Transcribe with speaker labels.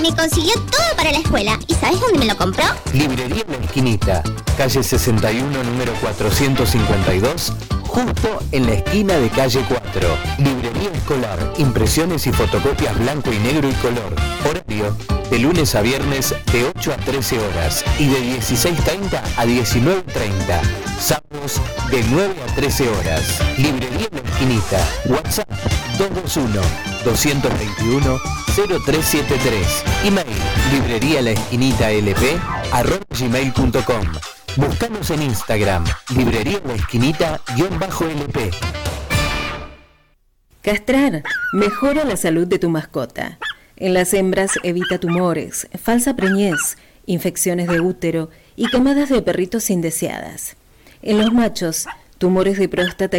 Speaker 1: me consiguió todo para la escuela. ¿Y sabes dónde me lo compró?
Speaker 2: Librería La Esquinita, calle 61, número 452, justo en la esquina de calle 4. Librería escolar, impresiones y fotocopias blanco y negro y color. Horario, de lunes a viernes de 8 a 13 horas y de 16:30 a 19:30. Sábados de 9 a 13 horas. Librería La Esquinita. WhatsApp 221-221-0373. Email librerialaesquinitalp@gmail.com. Buscanos en Instagram, Librería La Esquinita-LP.
Speaker 3: Castrar mejora la salud de tu mascota. En las hembras evita tumores, falsa preñez, infecciones de útero y camadas de perritos indeseadas. En los machos, tumores de próstata